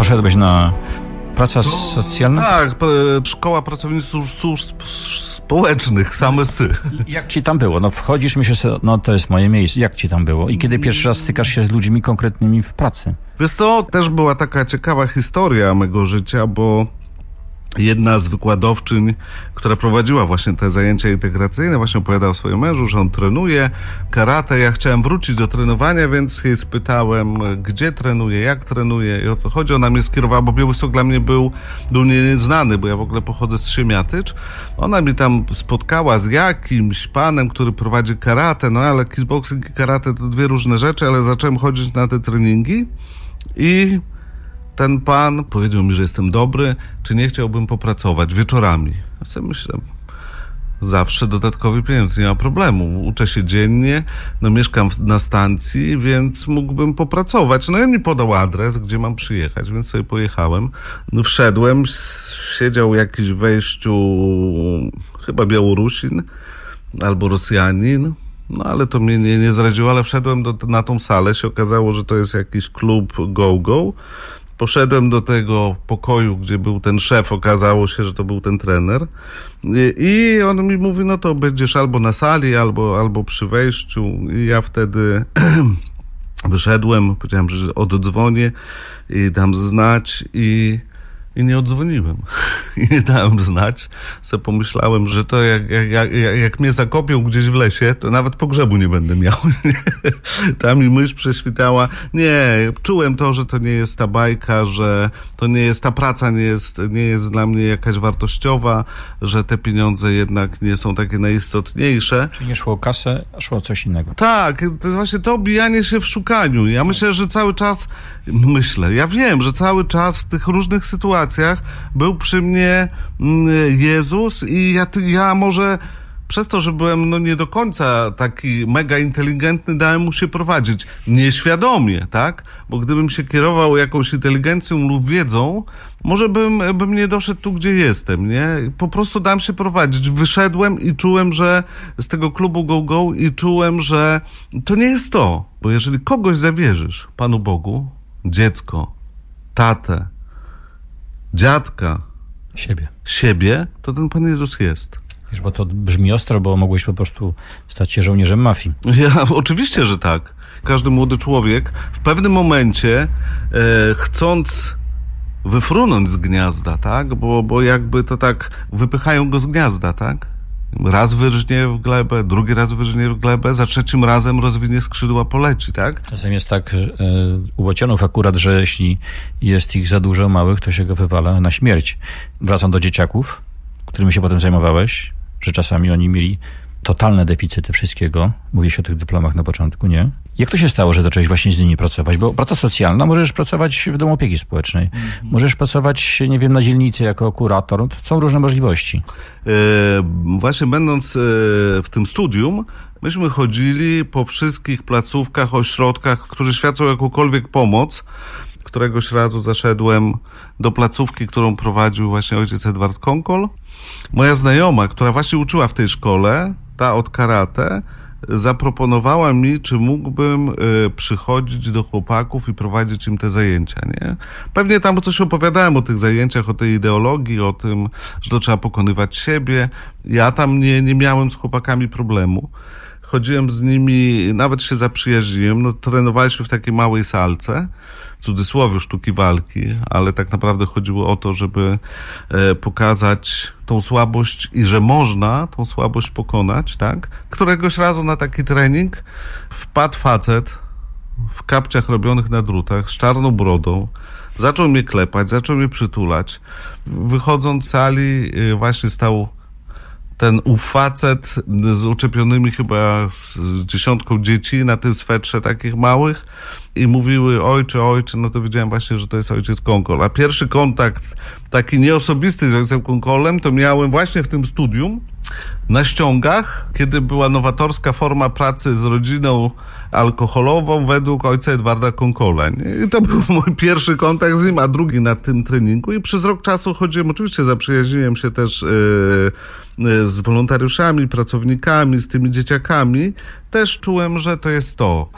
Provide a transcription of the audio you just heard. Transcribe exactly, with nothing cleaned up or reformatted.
poszedłeś na praca socjalna? Tak, szkoła pracowników służb społecznych, same sy. Jak ci tam było? No wchodzisz, myślisz sobie, no to jest moje miejsce. Jak ci tam było? I kiedy pierwszy raz stykasz się z ludźmi konkretnymi w pracy? Wiesz co, też była taka ciekawa historia mego życia, bo jedna z wykładowczyń, która prowadziła właśnie te zajęcia integracyjne, właśnie opowiadała o swoim mężu, że on trenuje karate. Ja chciałem wrócić do trenowania, więc jej spytałem, gdzie trenuje, jak trenuje i o co chodzi. Ona mnie skierowała, bo Białystok dla mnie był, był nieznany, bo ja w ogóle pochodzę z Siemiatycz. Ona mnie tam spotkała z jakimś panem, który prowadzi karate, no ale kickboxing i karate to dwie różne rzeczy, ale zacząłem chodzić na te treningi i ten pan powiedział mi, że jestem dobry, czy nie chciałbym popracować wieczorami. Ja sobie myślę, zawsze dodatkowy pieniądz, nie ma problemu. Uczę się dziennie, no mieszkam na stacji, więc mógłbym popracować. No i on mi podał adres, gdzie mam przyjechać, więc sobie pojechałem. No wszedłem, siedział jakiś w wejściu, chyba Białorusin albo Rosjanin. No ale to mnie nie, nie zraziło, ale wszedłem do, na tą salę, się okazało, że to jest jakiś klub go-go. Poszedłem do tego pokoju, gdzie był ten szef, okazało się, że to był ten trener i, i on mi mówi, no to będziesz albo na sali, albo, albo przy wejściu i ja wtedy wyszedłem, powiedziałem, że oddzwonię i dam znać i I nie odzwoniłem. I nie dałem znać. Se pomyślałem, że to jak, jak, jak, jak mnie zakopią gdzieś w lesie, to nawet pogrzebu nie będę miał. Tam mi myśl prześwitała. Nie, czułem to, że to nie jest ta bajka, że to nie jest, ta praca nie jest, nie jest dla mnie jakaś wartościowa, że te pieniądze jednak nie są takie najistotniejsze. Czyli nie szło o kasę, a szło o coś innego. Tak, to jest właśnie to obijanie się w szukaniu. Ja myślę, że cały czas, myślę, ja wiem, że cały czas w tych różnych sytuacjach był przy mnie Jezus i ja, ja może przez to, że byłem no nie do końca taki mega inteligentny, dałem mu się prowadzić. Nieświadomie, tak? Bo gdybym się kierował jakąś inteligencją lub wiedzą, może bym, bym nie doszedł tu, gdzie jestem, nie? Po prostu dałem się prowadzić. Wyszedłem i czułem, że z tego klubu go-go i czułem, że to nie jest to. Bo jeżeli kogoś zawierzysz Panu Bogu, dziecko, tatę, dziadka, siebie. siebie, to ten Pan Jezus jest. Wiesz, bo to brzmi ostro, bo mogłeś po prostu stać się żołnierzem mafii. Ja, oczywiście, że tak. Każdy młody człowiek w pewnym momencie e, chcąc wyfrunąć z gniazda, tak? Bo, bo jakby to tak wypychają go z gniazda, tak? Raz wyrżnie w glebę, drugi raz wyrżnie w glebę, za trzecim razem rozwinie skrzydła, poleci, tak? Czasem jest tak e, u bocianów akurat, że jeśli jest ich za dużo małych, to się go wywala na śmierć. Wracam do dzieciaków, którymi się potem zajmowałeś, że czasami oni mieli totalne deficyty wszystkiego. Mówiłeś o tych dyplomach na początku, nie? Jak to się stało, że zacząłeś właśnie z nimi pracować? Bo praca socjalna, możesz pracować w domu opieki społecznej, mm-hmm. możesz pracować, nie wiem, na dzielnicy jako kurator. To są różne możliwości. E, właśnie będąc e, w tym studium, myśmy chodzili po wszystkich placówkach, ośrodkach, którzy świadczą jakąkolwiek pomoc. Któregoś razu zaszedłem do placówki, którą prowadził właśnie ojciec Edward Konkol. Moja znajoma, która właśnie uczyła w tej szkole, ta od karate, zaproponowała mi, czy mógłbym y, przychodzić do chłopaków i prowadzić im te zajęcia, nie? Pewnie tam coś opowiadałem o tych zajęciach, o tej ideologii, o tym, że to trzeba pokonywać siebie. Ja tam nie, nie miałem z chłopakami problemu. Chodziłem z nimi, nawet się zaprzyjaźniłem, no trenowaliśmy w takiej małej salce, w cudzysłowie sztuki walki, ale tak naprawdę chodziło o to, żeby e, pokazać tą słabość i że można tą słabość pokonać, tak? Któregoś razu na taki trening wpadł facet w kapciach robionych na drutach, z czarną brodą, zaczął mnie klepać, zaczął mnie przytulać. Wychodząc z sali e, właśnie stał ten ów facet z uczepionymi chyba z dziesiątką dzieci na tym swetrze takich małych i mówiły ojcze, ojcze, no to wiedziałem właśnie, że to jest ojciec Konkol. A pierwszy kontakt taki nieosobisty z ojcem Konkolem to miałem właśnie w tym studium na ściągach, kiedy była nowatorska forma pracy z rodziną alkoholową według ojca Edwarda Konkola. I to był mój pierwszy kontakt z nim, a drugi na tym treningu i przez rok czasu chodziłem, oczywiście zaprzyjaźniłem się też yy, z wolontariuszami, pracownikami, z tymi dzieciakami. Też czułem, że to jest to.